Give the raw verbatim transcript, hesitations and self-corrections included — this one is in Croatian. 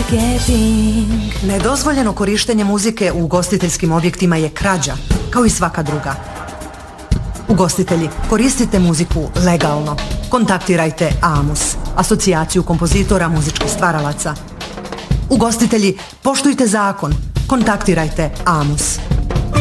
forgetting. Nedozvoljeno korištenje muzike u ugostiteljskim objektima je krađa, kao i svaka druga. Ugostitelji, koristite muziku legalno. Kontaktirajte AMUS, asocijaciju kompozitora muzičkih stvaralaca. Ugostitelji, poštujte zakon. Kontaktirajte AMUS.